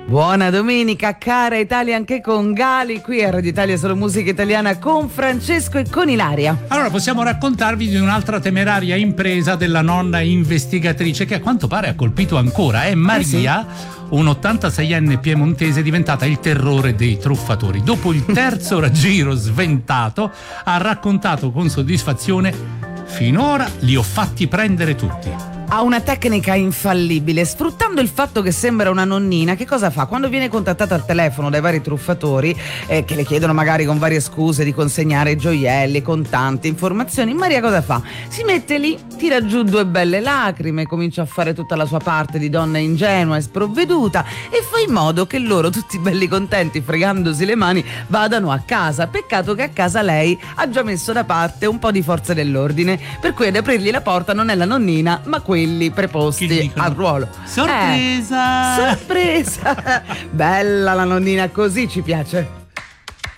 Buona domenica, cara Italia, anche con Gali qui a Radio Italia Solo Musica Italiana con Francesco e con Ilaria. Allora, possiamo raccontarvi di un'altra temeraria impresa della nonna investigatrice che a quanto pare ha colpito ancora. È Maria, un 86enne piemontese diventata il terrore dei truffatori. Dopo il terzo raggiro sventato, ha raccontato con soddisfazione: finora li ho fatti prendere tutti. Ha una tecnica infallibile, sfruttando il fatto che sembra una nonnina. Che cosa fa? Quando viene contattata al telefono dai vari truffatori che le chiedono magari con varie scuse di consegnare gioielli, contanti, informazioni, Maria cosa fa? Si mette lì, tira giù due belle lacrime, comincia a fare tutta la sua parte di donna ingenua e sprovveduta e fa in modo che loro, tutti belli contenti, fregandosi le mani, vadano a casa. Peccato che a casa lei ha già messo da parte un po' di forze dell'ordine, per cui ad aprirgli la porta non è la nonnina ma quelli preposti al ruolo. Sorpresa! Sorpresa! Bella la nonnina, così ci piace.